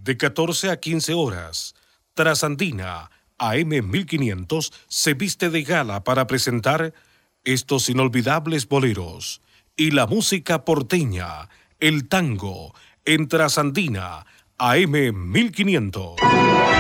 de 14 a 15 horas. Trasandina AM 1500 se viste de gala para presentar estos inolvidables boleros y la música porteña, el tango, en Trasandina AM 1500.